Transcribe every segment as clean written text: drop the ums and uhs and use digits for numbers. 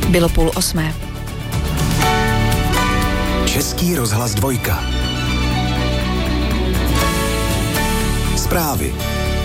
Bylo 7:30. Český rozhlas 2. Zprávy.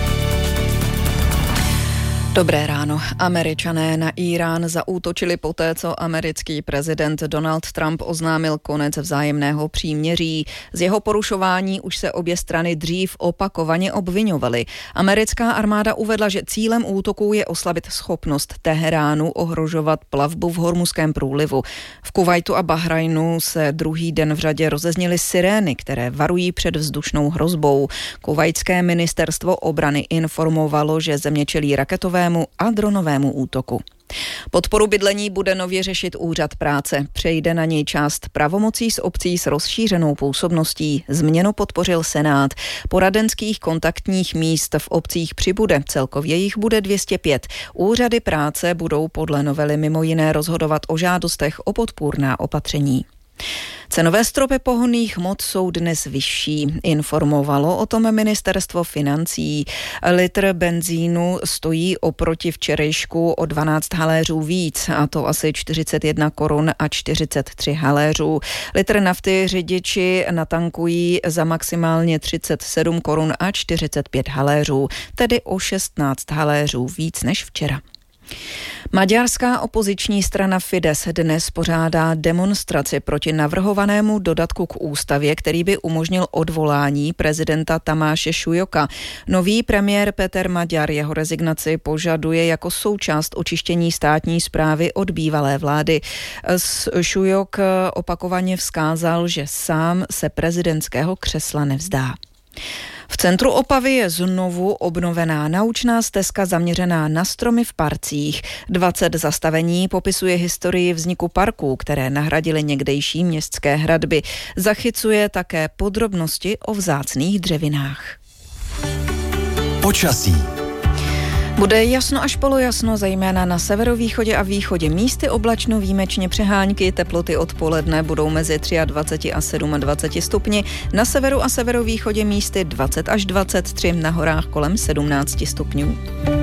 Dobré ráno. Američané na Írán zaútočili poté, co americký prezident Donald Trump oznámil konec vzájemného příměří. Z jeho porušování už se obě strany dřív opakovaně obviňovaly. Americká armáda uvedla, že cílem útoků je oslabit schopnost Teheránu ohrožovat plavbu v Hormuzském průlivu. V Kuvajtu a Bahrajnu se druhý den v řadě rozezněly sirény, které varují před vzdušnou hrozbou. Kuvajtské ministerstvo obrany informovalo, že země čelí raketovému a dronovému útoku. Podporu bydlení bude nově řešit Úřad práce. Přejde na něj část pravomocí z obcí s rozšířenou působností. Změnu podpořil Senát. Poradenských kontaktních míst v obcích přibude. Celkově jich bude 205. Úřady práce budou podle novely mimo jiné rozhodovat o žádostech o podpůrná opatření. Cenové stropy pohonných hmot jsou dnes vyšší, informovalo o tom ministerstvo financí. Litr benzínu stojí oproti včerejšku o 12 haléřů víc, a to asi 41 korun a 43 haléřů. Litr nafty řidiči natankují za maximálně 37 korun a 45 haléřů, tedy o 16 haléřů víc než včera. Maďarská opoziční strana Fidesz dnes pořádá demonstraci proti navrhovanému dodatku k ústavě, který by umožnil odvolání prezidenta Tamáše Šujoka. Nový premiér Peter Maďar jeho rezignaci požaduje jako součást očištění státní správy od bývalé vlády. Šujok opakovaně vzkázal, že sám se prezidentského křesla nevzdá. V centru Opavy je znovu obnovená naučná stezka zaměřená na stromy v parcích. 20 zastavení popisuje historii vzniku parků, které nahradily někdejší městské hradby. Zachycuje také podrobnosti o vzácných dřevinách. Počasí. Bude jasno až polojasno, zejména na severovýchodě a východě. Místy oblačno, výjimečně přehánky, teploty odpoledne budou mezi 23 a 27 stupni. Na severu a severovýchodě místy 20 až 23, na horách kolem 17 stupňů.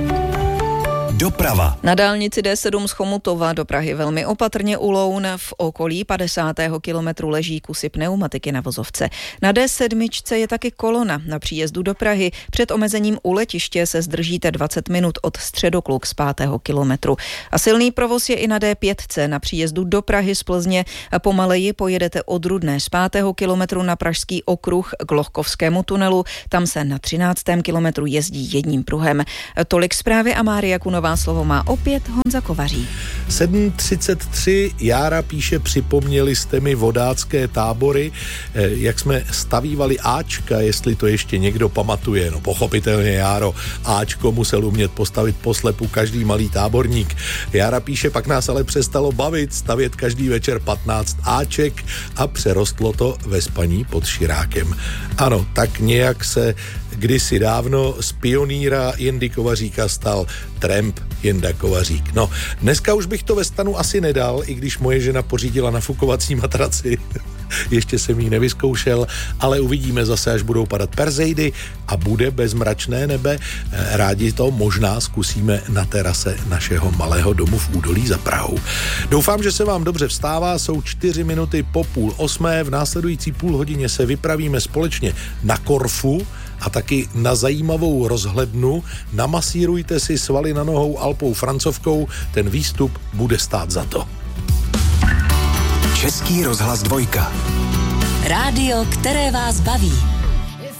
Doprava. Na dálnici D7 z Chomutova do Prahy velmi opatrně u Loun, v okolí 50. kilometru leží kusy pneumatiky na vozovce. Na D7 je taky kolona na příjezdu do Prahy. Před omezením u letiště se zdržíte 20 minut od Středokluk z 5. kilometru. A silný provoz je i na D5 na příjezdu do Prahy z Plzně. Pomaleji pojedete od Rudné z 5. kilometru na Pražský okruh k Lohkovskému tunelu. Tam se na 13. kilometru jezdí jedním pruhem. Tolik zprávy a Mária Kunová. Slovo má opět Honza Kovařík. 7:33, Jára píše, připomněli jste mi vodácké tábory, jak jsme stavívali Ačka, jestli to ještě někdo pamatuje. No pochopitelně, Járo, Ačko musel umět postavit poslepu každý malý táborník. Jára píše, pak nás ale přestalo bavit stavět každý večer 15 Aček a přerostlo to ve spaní pod širákem. Ano, tak nějak se kdysi dávno z pionýra Jindy Kovaříka stal tramp Jinda Kovařík. No, dneska už bych to ve stanu asi nedal, i když moje žena pořídila nafukovací matraci. Ještě jsem ji nevyzkoušel, ale uvidíme zase, až budou padat perzejdy a bude bezmračné nebe. Rádi to možná zkusíme na terase našeho malého domu v údolí za Prahou. Doufám, že se vám dobře vstává, jsou 4 minuty po 7:30, v následující půl hodině se vypravíme společně na Korfu a taky na zajímavou rozhlednu. Namasírujte si svaly na nohou Alpou Francovkou, ten výstup bude stát za to. Český rozhlas 2. Rádio, které vás baví.